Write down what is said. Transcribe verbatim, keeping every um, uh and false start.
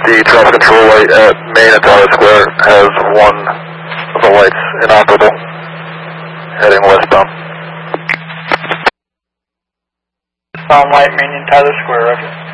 the traffic control light at Main and Tyler Square has one of the lights inoperable, heading westbound. Sound light, Main and Tyler Square, roger.